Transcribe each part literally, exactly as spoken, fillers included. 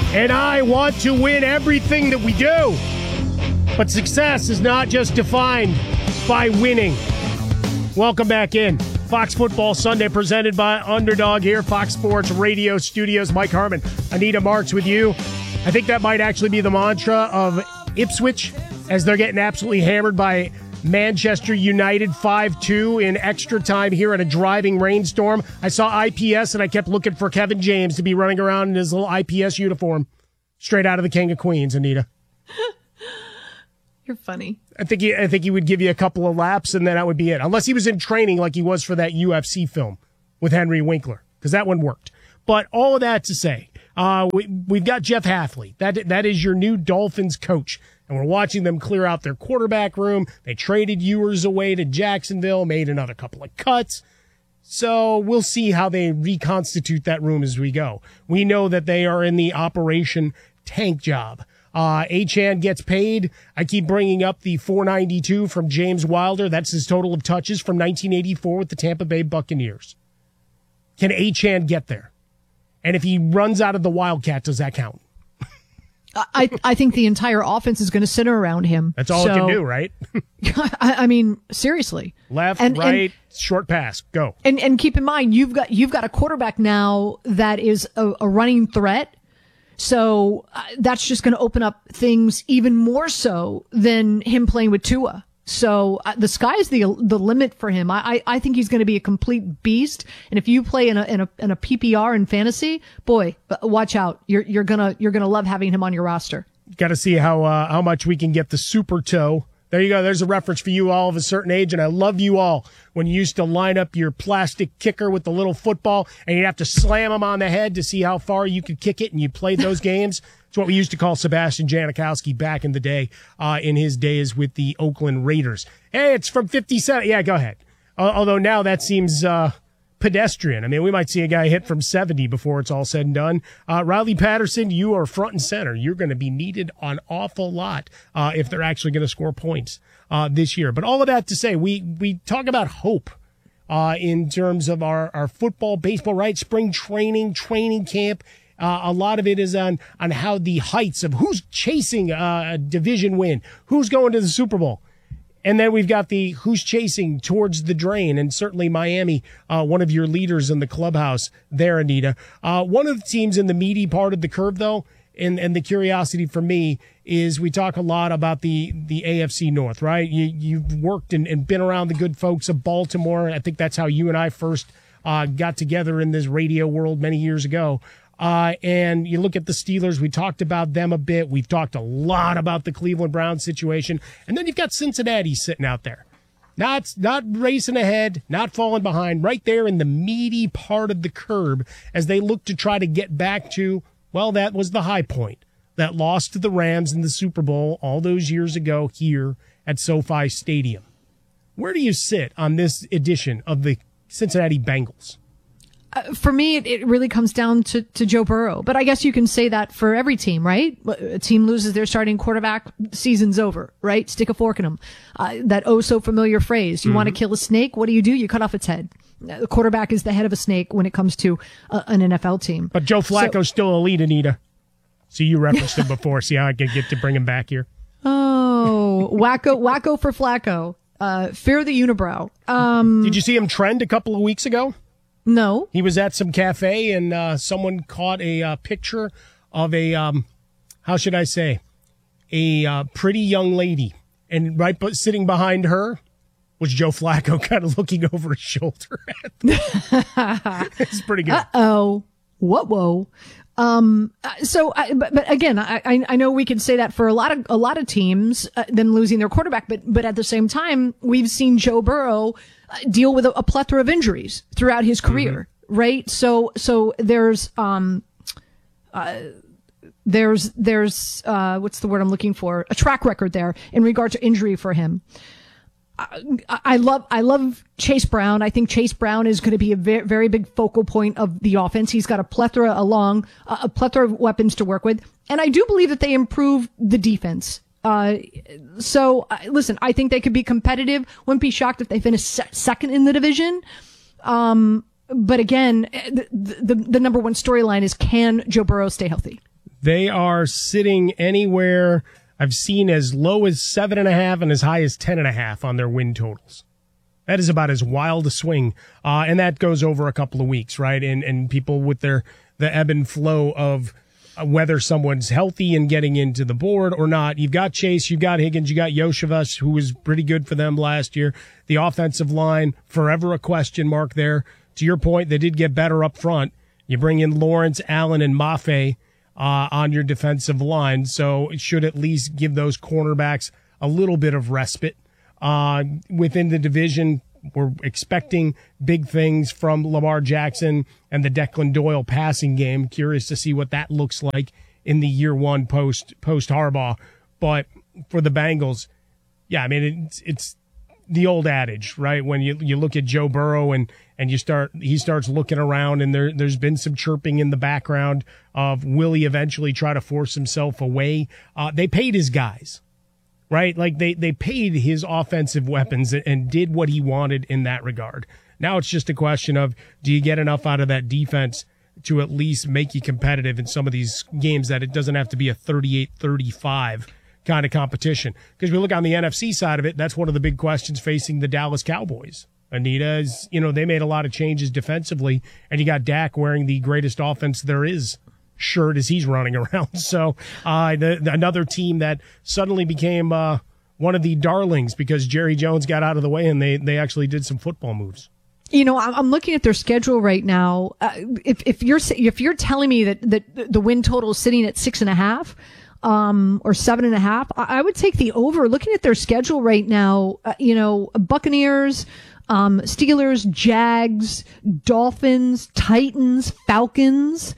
And I want to win everything that we do. But success is not just defined by winning. Welcome back in. Fox Football Sunday presented by Underdog here, Fox Sports Radio Studios. Mike Harmon, Anita Marks with you. I think that might actually be the mantra of Ipswich as they're getting absolutely hammered by Manchester United five two in extra time here in a driving rainstorm. I saw I P S and I kept looking for Kevin James to be running around in his little I P S uniform straight out of the King of Queens, Anita. You're funny. I think he, I think he would give you a couple of laps and then that would be it. Unless he was in training like he was for that U F C film with Henry Winkler, because that one worked. But all of that to say, uh, we, we've got Jeff Hafley. That that is your new Dolphins coach. And we're watching them clear out their quarterback room. They traded Ewers away to Jacksonville, made another couple of cuts. So we'll see how they reconstitute that room as we go. We know that they are in the Operation Tank Job. Uh, Achane gets paid. I keep bringing up the four ninety-two from James Wilder. That's his total of touches from nineteen eighty-four with the Tampa Bay Buccaneers. Can Achane get there? And if he runs out of the Wildcat, does that count? I, I think the entire offense is going to center around him. That's all so, it can do, right? I, I mean, seriously. Left, and, right, and, short pass, go. And and keep in mind, you've got you've got a quarterback now that is a, a running threat. So uh, that's just going to open up things even more so than him playing with Tua. So uh, the sky's the the limit for him. I I, I think he's going to be a complete beast. And if you play in a in a in a P P R in fantasy, boy, watch out. You're you're gonna you're gonna love having him on your roster. Got to see how uh, how much we can get the super toe. There you go. There's a reference for you all of a certain age, and I love you all when you used to line up your plastic kicker with the little football, and you'd have to slam him on the head to see how far you could kick it, and you played those games. It's what we used to call Sebastian Janikowski back in the day, uh, in his days with the Oakland Raiders. Hey, it's from fifty-seven. Yeah, go ahead. Uh, although now that seems uh, pedestrian. I mean, we might see a guy hit from seventy before it's all said and done. Uh, Riley Patterson, you are front and center. You're going to be needed an awful lot uh, if they're actually going to score points uh, this year. But all of that to say, we we talk about hope uh, in terms of our, our football, baseball, right? Spring training, training camp. Uh, a lot of it is on, on how the heights of who's chasing uh, a division win, who's going to the Super Bowl. And then we've got the who's chasing towards the drain, and certainly Miami, uh, one of your leaders in the clubhouse there, Anita. Uh, one of the teams in the meaty part of the curve, though, and, and the curiosity for me is we talk a lot about the, the A F C North, right? You, you've worked and, and been around the good folks of Baltimore. I think that's how you and I first uh, got together in this radio world many years ago. Uh, and you look at the Steelers, we talked about them a bit. We've talked a lot about the Cleveland Browns situation. And then you've got Cincinnati sitting out there. Not, not racing ahead, not falling behind, right there in the meaty part of the curb as they look to try to get back to, well, that was the high point. That loss to the Rams in the Super Bowl all those years ago here at SoFi Stadium. Where do you sit on this edition of the Cincinnati Bengals? Uh, for me, it, it really comes down to, to Joe Burrow. But I guess you can say that for every team, right? A team loses their starting quarterback, season's over, right? Stick a fork in them. Uh, that oh so familiar phrase. You mm-hmm. want to kill a snake? What do you do? You cut off its head. The quarterback is the head of a snake when it comes to uh, an N F L team. But Joe Flacco's so, still elite, Anita. So you referenced him before. See how I can get to bring him back here? Oh, wacko, wacko for Flacco. Uh, fear the unibrow. Um, Did you see him trend a couple of weeks ago? No. He was at some cafe and uh, someone caught a uh, picture of a, um, how should I say, a uh, pretty young lady. And right but sitting behind her was Joe Flacco kind of looking over his shoulder. It's pretty good. Uh-oh. Whoa-whoa. Um, so, I, but, but again, I, I know we can say that for a lot of, a lot of teams, uh, them losing their quarterback, but, but at the same time, we've seen Joe Burrow uh, deal with a, a plethora of injuries throughout his career, mm-hmm. right? So, so there's, um, uh, there's, there's, uh, what's the word I'm looking for? A track record there in regard to injury for him. I, I love, I love Chase Brown. I think Chase Brown is going to be a very, very big focal point of the offense. He's got a plethora along, uh, a plethora of weapons to work with. And I do believe that they improve the defense. Uh, so uh, listen, I think they could be competitive. Wouldn't be shocked if they finish se- second in the division. Um, but again, the, the, the number one storyline is, can Joe Burrow stay healthy? They are sitting anywhere I've seen as low as seven and a half and as high as ten and a half on their win totals. That is about as wild a swing, uh, and that goes over a couple of weeks, right? And and people with their the ebb and flow of whether someone's healthy and getting into the board or not. You've got Chase, you've got Higgins, you got Yoshevas, who was pretty good for them last year. The offensive line, forever a question mark there. To your point, they did get better up front. You bring in Lawrence, Allen, and Mafe uh, on your defensive line, so it should at least give those cornerbacks a little bit of respite. Uh, within the division, we're expecting big things from Lamar Jackson and the Declan Doyle passing game. Curious to see what that looks like in the year one post post Harbaugh. But for the Bengals, yeah, I mean it's it's the old adage, right? When you you look at Joe Burrow and and you start he starts looking around, and there there's been some chirping in the background of will he eventually try to force himself away? Uh, they paid his guys. Right? Like they, they paid his offensive weapons and did what he wanted in that regard. Now it's just a question of, do you get enough out of that defense to at least make you competitive in some of these games that it doesn't have to be a thirty-eight thirty-five kind of competition? Because we look on the N F C side of it, that's one of the big questions facing the Dallas Cowboys. Anita is, you know, they made a lot of changes defensively, and you got Dak wearing the greatest offense there is shirt as he's running around. So uh, the, the, another team that suddenly became uh, one of the darlings because Jerry Jones got out of the way and they, they actually did some football moves. You know, I'm looking at their schedule right now. Uh, if if you're if you're telling me that, that the win total is sitting at six and a half um, or seven and a half, I, I would take the over. Looking at their schedule right now, uh, you know, Buccaneers, um, Steelers, Jags, Dolphins, Titans, Falcons,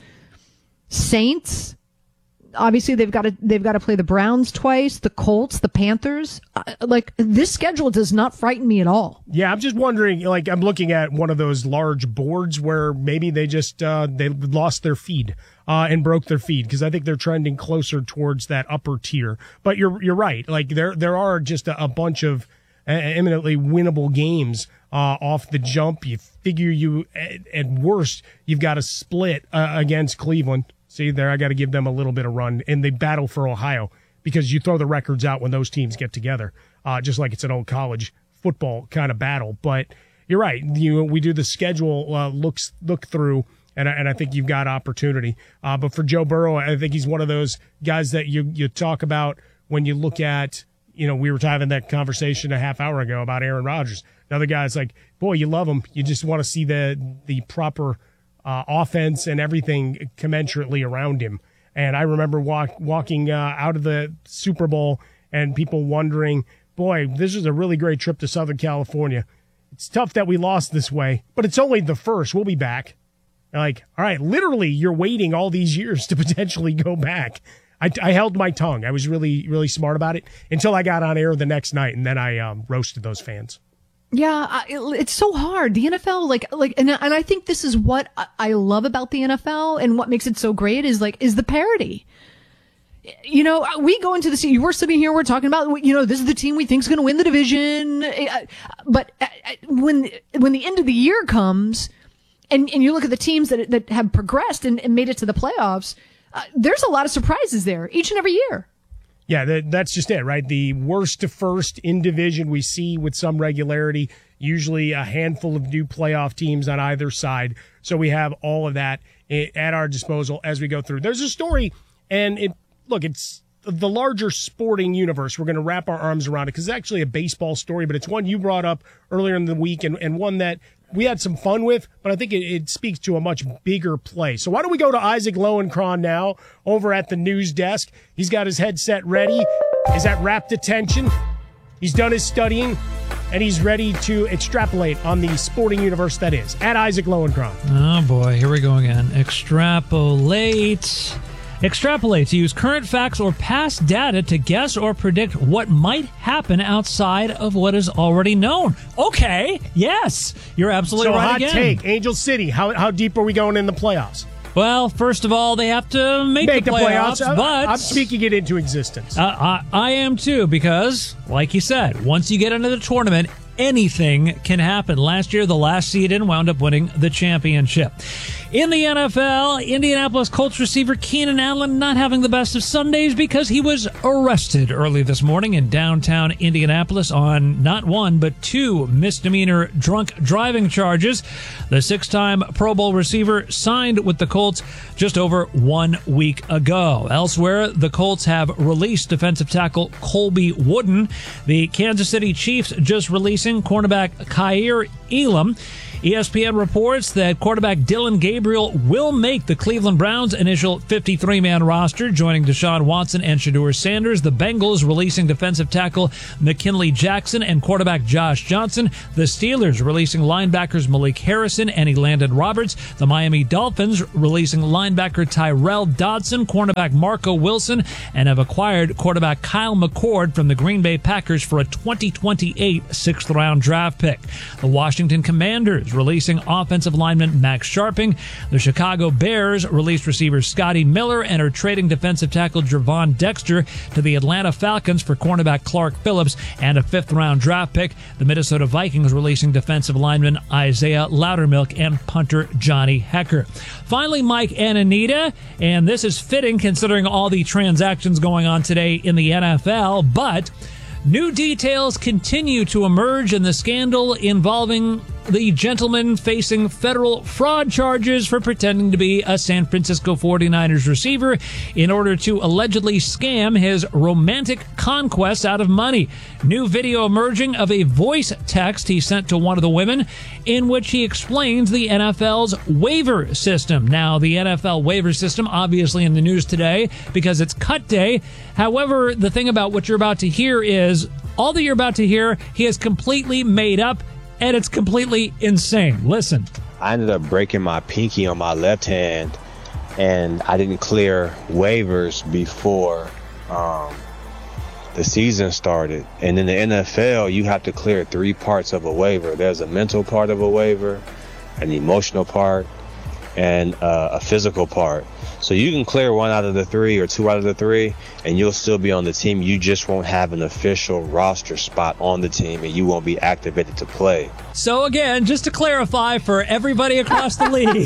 Saints. Obviously, they've got to they've got to play the Browns twice, the Colts, the Panthers. Uh, like this schedule does not frighten me at all. Yeah, I'm just wondering. Like I'm looking at one of those large boards where maybe they just uh, they lost their feed uh, and broke their feed, because I think they're trending closer towards that upper tier. But you're you're right. Like there there are just a, a bunch of uh, eminently winnable games uh, off the jump. You figure you at, at worst you've got a split uh, against Cleveland. See there, I got to give them a little bit of run in the battle for Ohio, because you throw the records out when those teams get together, uh, just like it's an old college football kind of battle. But you're right. You we do the schedule uh, looks look through, and I, and I think you've got opportunity. Uh, but for Joe Burrow, I think he's one of those guys that you you talk about when you look at. You know, we were having that conversation a half hour ago about Aaron Rodgers. Another guy's like, boy, you love him. You just want to see the the proper. Uh, offense and everything commensurately around him. And I remember walk, walking uh, out of the Super Bowl and people wondering, boy, this is a really great trip to Southern California. It's tough that we lost this way, but it's only the first. We'll be back. Like, all right, literally, you're waiting all these years to potentially go back. I, I held my tongue. I was really, really smart about it until I got on air the next night, and then I um, roasted those fans. Yeah, I, it's so hard. The N F L, like, like, and, and I think this is what I love about the N F L, and what makes it so great is like, is the parity. You know, we go into the season, we're sitting here, we're talking about, you know, this is the team we think is going to win the division. But when, when the end of the year comes, and, and you look at the teams that, that have progressed and, and made it to the playoffs, uh, there's a lot of surprises there each and every year. Yeah, that, that's just it, right? The worst to first in division we see with some regularity, usually a handful of new playoff teams on either side. So we have all of that at our disposal as we go through. There's a story, and it look, it's the larger sporting universe. We're going to wrap our arms around it because it's actually a baseball story, but it's one you brought up earlier in the week, and, and one that we had some fun with, but I think it, it speaks to a much bigger play. So why don't we go to Isaac Lowenkron now over at the news desk. He's got his headset ready. Is at rapt attention. He's done his studying, and he's ready to extrapolate on the sporting universe that is. At Isaac Lowenkron. Oh, boy. Here we go again. Extrapolate. Extrapolate, to use current facts or past data to guess or predict what might happen outside of what is already known. Okay, yes, you're absolutely so right hot again. Take, Angel City, how how deep are we going in the playoffs? Well, first of all, they have to make, make the, the playoffs, playoffs, but... I'm speaking it into existence. Uh, I, I am too, because, like you said, once you get into the tournament, anything can happen. Last year, the last seed in wound up winning the championship. In the N F L, Indianapolis Colts receiver Keenan Allen not having the best of Sundays because he was arrested early this morning in downtown Indianapolis on not one, but two misdemeanor drunk driving charges. The six-time Pro Bowl receiver signed with the Colts just over one week ago. Elsewhere, the Colts have released defensive tackle Colby Wooden. The Kansas City Chiefs just releasing cornerback Kaiir Elam. E S P N reports that quarterback Dylan Gabriel will make the Cleveland Browns' initial fifty-three man roster, joining Deshaun Watson and Shedeur Sanders. The Bengals releasing defensive tackle McKinley Jackson and quarterback Josh Johnson. The Steelers releasing linebackers Malik Harrison and Elandon Roberts. The Miami Dolphins releasing linebacker Tyrell Dodson, cornerback Marco Wilson, and have acquired quarterback Kyle McCord from the Green Bay Packers for a twenty twenty-eight sixth round draft pick. The Washington Commanders releasing offensive lineman Max Sharping. The Chicago Bears released receiver Scotty Miller and are trading defensive tackle Gervon Dexter to the Atlanta Falcons for cornerback Clark Phillips and a fifth round draft pick. The Minnesota Vikings releasing defensive lineman Isaiah Loudermilk and punter Johnny Hecker. Finally, Mike and Anita, and this is fitting considering all the transactions going on today in the N F L, but new details continue to emerge in the scandal involving the gentleman facing federal fraud charges for pretending to be a San Francisco forty-niners receiver in order to allegedly scam his romantic conquest out of money. New video emerging of a voice text he sent to one of the women in which he explains the N F L's waiver system. Now, the N F L waiver system obviously in the news today because it's cut day. However, the thing about what you're about to hear is all that you're about to hear, he has completely made up, and it's completely insane. Listen. I ended up breaking my pinky on my left hand, and I didn't clear waivers before um, the season started. And in the N F L, you have to clear three parts of a waiver. There's a mental part of a waiver, an emotional part, and uh, a physical part. So you can clear one out of the three or two out of the three, and you'll still be on the team. You just won't have an official roster spot on the team, and you won't be activated to play. So again, just to clarify for everybody across the league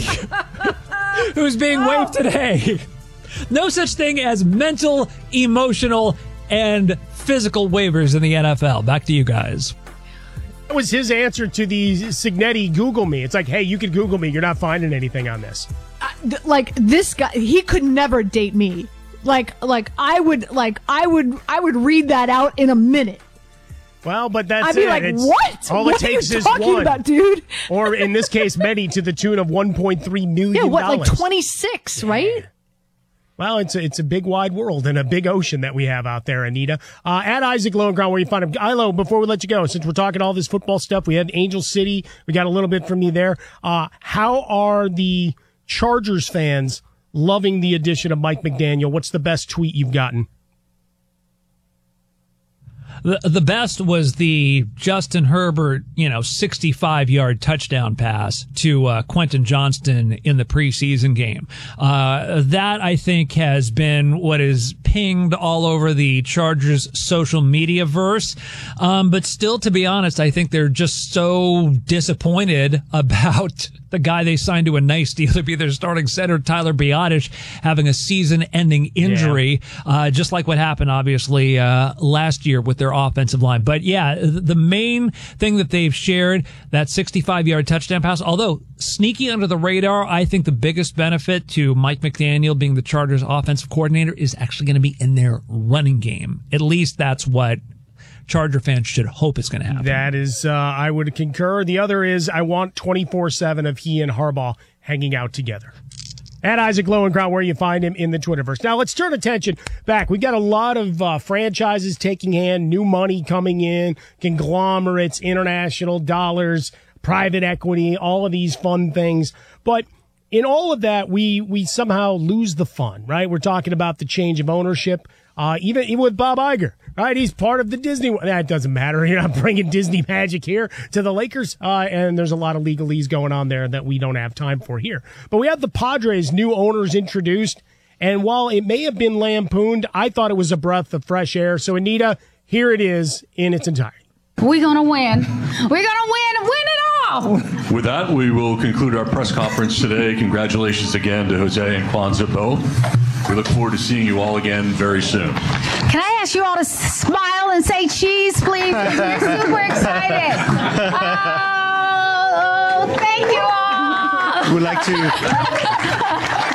who's being waived today, no such thing as mental, emotional, and physical waivers in the N F L. Back to you guys. That was his answer to the Cignetti Google me. It's like, hey, you could Google me. You're not finding anything on this. Uh, th- like this guy, he could never date me. Like, like I would, like I would, I would read that out in a minute. Well, but that's I'd be it. like, It's, what? All what it takes are you is talking one. about, dude? Or in this case, many to the tune of one point three million dollars. Yeah, what, like twenty-six, yeah. Right? Well, it's a, it's a big wide world and a big ocean that we have out there, Anita. Uh, at Isaac Lowenground, where you find him. Ilo, before we let you go, since we're talking all this football stuff, we had Angel City. We got a little bit from you there. Uh, how are the Chargers fans loving the addition of Mike McDaniel? What's the best tweet you've gotten? The, the best was the Justin Herbert, you know, sixty-five yard touchdown pass to uh, Quentin Johnston in the preseason game. Uh, that, I think, has been what is pinged all over the Chargers social media verse. Um, but still, to be honest, I think they're just so disappointed about the guy they signed to a nice deal to be their starting center, Tyler Biadasz, having a season-ending injury, yeah. uh, just like what happened, obviously, uh, last year with their offensive line. But yeah, the main thing that they've shared, that sixty-five yard touchdown pass, although sneaky under the radar, I think the biggest benefit to Mike McDaniel being the Chargers offensive coordinator is actually going to be in their running game. At least that's what Charger fans should hope is going to happen. That is, uh, I would concur. The other is I want twenty-four seven of he and Harbaugh hanging out together. At Isaac Lowenground, where you find him in the Twitterverse. Now, let's turn attention back. We got a lot of uh, franchises taking hand, new money coming in, conglomerates, international dollars, private equity, all of these fun things. But in all of that, we we somehow lose the fun, right? We're talking about the change of ownership, uh, even, even with Bob Iger. Right, he's part of the Disney. That doesn't matter. You're not bringing Disney magic here to the Lakers. Uh, and there's a lot of legalese going on there that we don't have time for here. But we have the Padres' new owners introduced. And while it may have been lampooned, I thought it was a breath of fresh air. So, Anita, here it is in its entirety. We're going to win. We're going to win and win it all. With that, we will conclude our press conference today. Congratulations again to Jose and Kwanzaa both. We look forward to seeing you all again very soon. Can I ask you all to smile and say cheese, please? We're super excited. Oh, thank you all. We'd like to...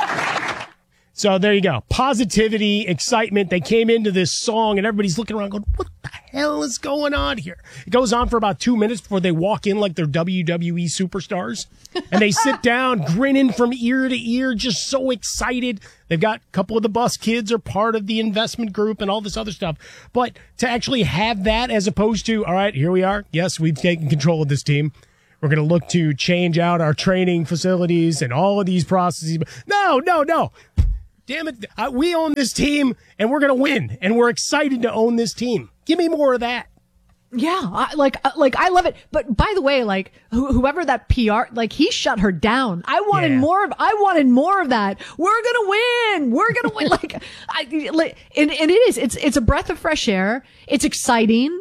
So there you go. Positivity, excitement. They came into this song and everybody's looking around going, what the hell is going on here? It goes on for about two minutes before they walk in like they're W W E superstars. And they sit down grinning from ear to ear, just so excited. They've got a couple of the bus kids are part of the investment group and all this other stuff. But to actually have that as opposed to, all right, here we are. Yes, we've taken control of this team. We're going to look to change out our training facilities and all of these processes. No, no, no. Damn it, uh, we own this team, and we're going to win, and we're excited to own this team. Give me more of that. Yeah, I, like, uh, like I love it. But by the way, like wh- whoever that P R, like he shut her down. I wanted Yeah. more of. I wanted more of that. We're gonna win. We're gonna win. Like, I, like, and, and it is. It's it's a breath of fresh air. It's exciting.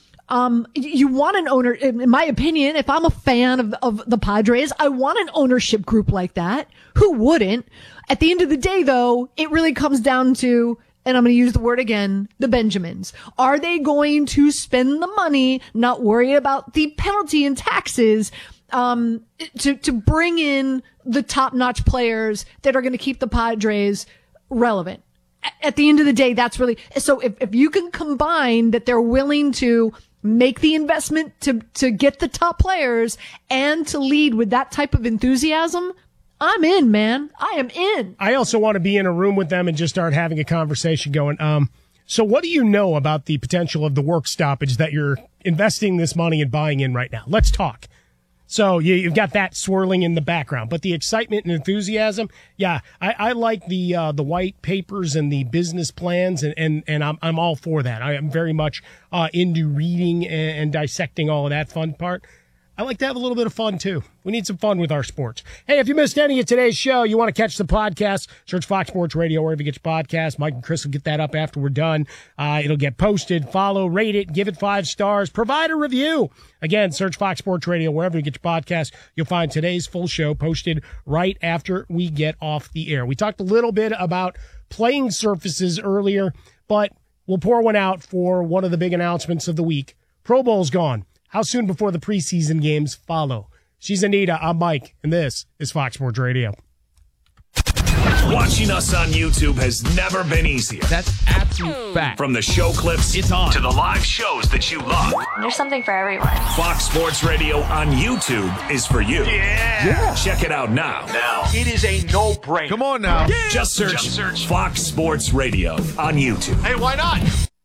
Um, you want an owner, in my opinion, if I'm a fan of, of the Padres, I want an ownership group like that. Who wouldn't? At the end of the day, though, it really comes down to, and I'm going to use the word again, the Benjamins. Are they going to spend the money, not worry about the penalty and taxes, um, to, to bring in the top-notch players that are going to keep the Padres relevant? At the end of the day, that's really, so if, if you can combine that they're willing to make the investment to, to get the top players and to lead with that type of enthusiasm, I'm in, man. I am in. I also want to be in a room with them and just start having a conversation going, um, so what do you know about the potential of the work stoppage that you're investing this money and buying in right now? Let's talk. So you, you've got that swirling in the background, but the excitement and enthusiasm, yeah, I, I like the uh, the white papers and the business plans, and, and, and I'm I'm all for that. I am very much uh, into reading and, and dissecting all of that fun part. I like to have a little bit of fun, too. We need some fun with our sports. Hey, if you missed any of today's show, you want to catch the podcast, search Fox Sports Radio wherever you get your podcast. Mike and Chris will get that up after we're done. Uh, it'll get posted. Follow, rate it, give it five stars, provide a review. Again, search Fox Sports Radio wherever you get your podcast. You'll find today's full show posted right after we get off the air. We talked a little bit about playing surfaces earlier, but we'll pour one out for one of the big announcements of the week. Pro Bowl's gone. How soon before the preseason games follow? She's Anita, I'm Mike, and this is Fox Sports Radio. Watching us on YouTube has never been easier. That's absolute fact. From the show clips It's on. to the live shows that you love. There's something for everyone. Fox Sports Radio on YouTube is for you. Yeah. yeah. Check it out now. Now. It is a no-brainer. Come on now. Yeah. Just search, Just search Fox Sports Radio on YouTube. Hey, why not?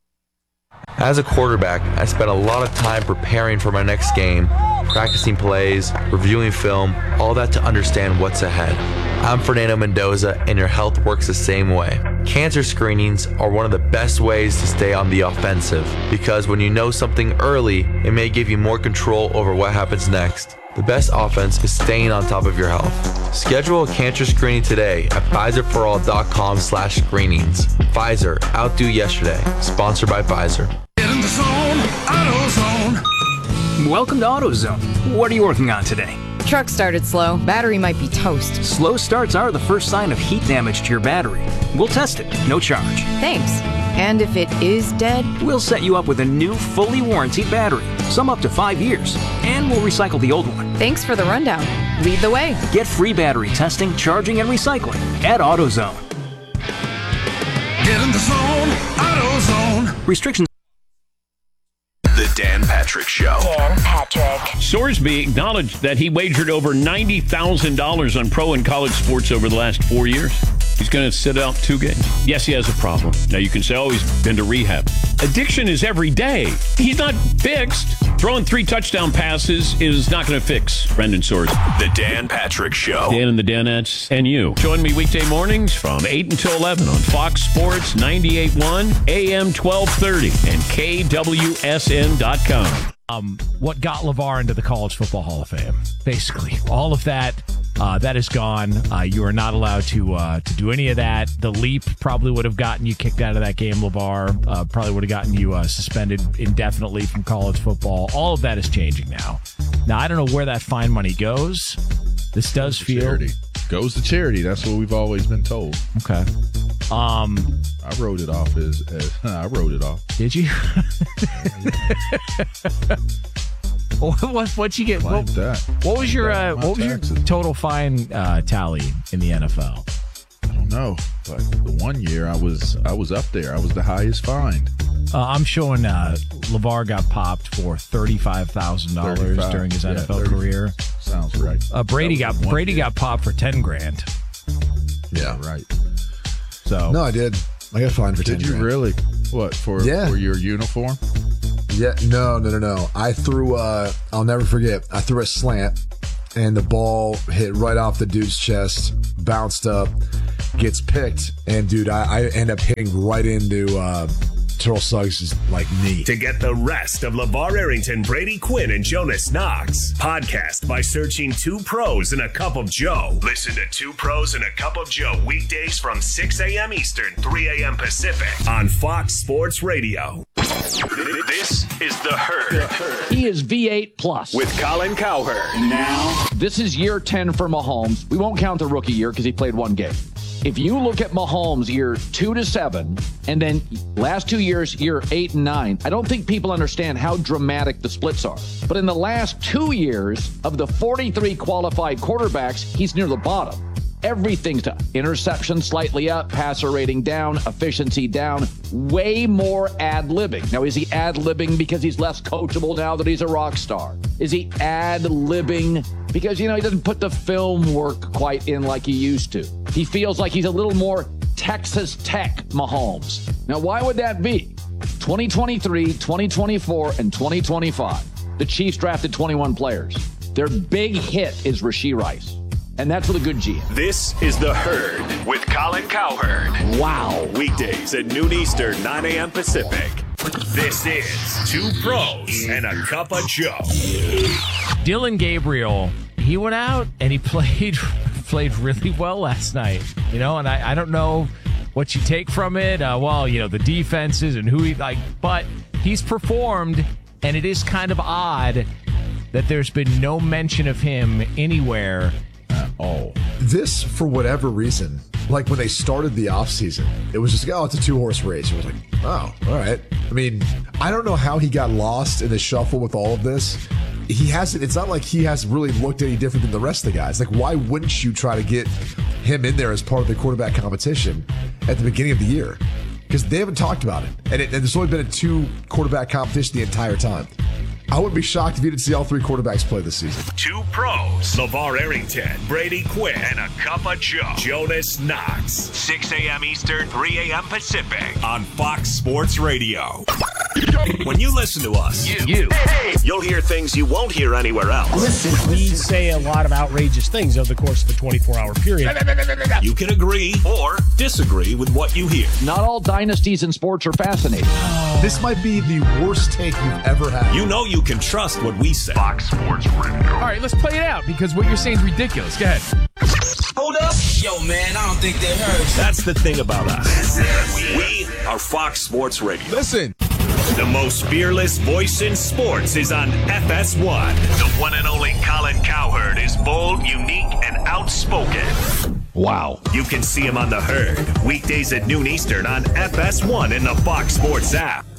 As a quarterback, I spent a lot of time preparing for my next game, practicing plays, reviewing film, all that to understand what's ahead. I'm Fernando Mendoza, and your health works the same way. Cancer screenings are one of the best ways to stay on the offensive, because when you know something early, it may give you more control over what happens next. The best offense is staying on top of your health. Schedule a cancer screening today at Pfizer For All dot com slash screenings. Pfizer, outdo yesterday. Sponsored by Pfizer. Get in the zone, AutoZone. Welcome to AutoZone. What are you working on today? Truck started slow. Battery might be toast. Slow starts are the first sign of heat damage to your battery. We'll test it, no charge. Thanks. And if it is dead? We'll set you up with a new, fully warranted battery. Some up to five years. And we'll recycle the old one. Thanks for the rundown. Lead the way. Get free battery testing, charging, and recycling at AutoZone. Get in the zone, AutoZone. Restrictions. The Dan Patrick Show. Dan Patrick. Sorsby acknowledged that he wagered over ninety thousand dollars on pro and college sports over the last four years. He's going to sit out two games. Yes, he has a problem. Now, you can say, oh, he's been to rehab. Addiction is every day. He's not fixed. Throwing three touchdown passes is not going to fix Brendan Sorsby. The Dan Patrick Show. Dan and the Danettes and you. Join me weekday mornings from eight until eleven on Fox Sports ninety-eight point one, A M twelve thirty, and K W S N dot com. Um, what got LeVar into the College Football Hall of Fame? Basically, all of that Uh, that is gone. Uh, you are not allowed to uh, to do any of that. The leap probably would have gotten you kicked out of that game, LeVar. Uh, probably would have gotten you uh, suspended indefinitely from college football. All of that is changing now. Now, I don't know where that fine money goes. This does feel... Charity. Goes to charity. That's what we've always been told. Okay. Um, I wrote it off as... as I wrote it off. Did you? What what what'd you get? What, that. what was your uh, My what was taxes. your total fine uh, tally in the N F L? I don't know, but the one year I was I was up there. I was the highest fined. Uh, I'm showing uh, LeVar got popped for thirty-five thousand dollars during his yeah, N F L thirty career. Sounds right. Uh, Brady That got was one Brady year. got popped for ten grand. Yeah, right. So no, I did. I got fined for ten Did you grand. really? What for? Yeah. For your uniform? Yeah, no, no, no, no. I threw, uh, I'll never forget, I threw a slant, and the ball hit right off the dude's chest, bounced up, gets picked, and, dude, I, I end up hitting right into uh, Terrell Suggs' like knee. To get the rest of LeVar Arrington, Brady Quinn, and Jonas Knox, podcast by searching Two Pros and a Cup of Joe. Listen to Two Pros and a Cup of Joe weekdays from six a.m. Eastern, three a.m. Pacific on Fox Sports Radio. This is The Herd. He is V eight plus. With Colin Cowherd. Now, this is year ten for Mahomes. We won't count the rookie year because he played one game. If you look at Mahomes year two to seven, and then last two years, year eight and nine, I don't think people understand how dramatic the splits are. But in the last two years of the forty-three qualified quarterbacks, he's near the bottom. Everything's to interception slightly up, passer rating down, efficiency down, way more ad-libbing. Now, is he ad-libbing because he's less coachable now that he's a rock star? Is he ad-libbing because, you know, he doesn't put the film work quite in like he used to? He feels like he's a little more Texas Tech Mahomes. Now, why would that be? twenty twenty-three, twenty twenty-four, and twenty twenty-five. The Chiefs drafted twenty-one players. Their big hit is Rashee Rice. And that's with a good G M. This is The Herd with Colin Cowherd. Wow. Weekdays at noon Eastern, nine a.m. Pacific. This is Two Pros and a Cup of Joe. Dylan Gabriel, he went out and he played played really well last night. You know, and I, I don't know what you take from it. Uh, well, you know, the defenses and who he like, but he's performed, and it is kind of odd that there's been no mention of him anywhere. Oh, this, for whatever reason, like when they started the offseason, it was just like, oh, it's a two-horse race. It was like, oh, all right. I mean, I don't know how he got lost in the shuffle with all of this. He hasn't, it's not like he has really looked any different than the rest of the guys. Like, why wouldn't you try to get him in there as part of the quarterback competition at the beginning of the year? Because they haven't talked about it. And, it, and there's only been a two-quarterback competition the entire time. I wouldn't be shocked if you didn't see all three quarterbacks play this season. Two Pros, LeVar Arrington, Brady Quinn, and a Cup of Joe, Jonas Knox. six a.m. Eastern, three a.m. Pacific on Fox Sports Radio. When you listen to us, you, you you'll hear things you won't hear anywhere else. Listen, we say a lot of outrageous things over the course of a twenty-four hour period. You can agree or disagree with what you hear. Not all dynasties in sports are fascinating. This might be the worst take you've ever had. You know you can trust what we say. Fox Sports Radio. All right, let's play it out because what you're saying is ridiculous. Go ahead. Hold up. Yo, man, I don't think they heard. That's the thing about us. We are Fox Sports Radio. Listen. The most fearless voice in sports is on F S one. The one and only Colin Cowherd is bold, unique, and outspoken. Wow. You can see him on The Herd, weekdays at noon Eastern on F S one in the Fox Sports app.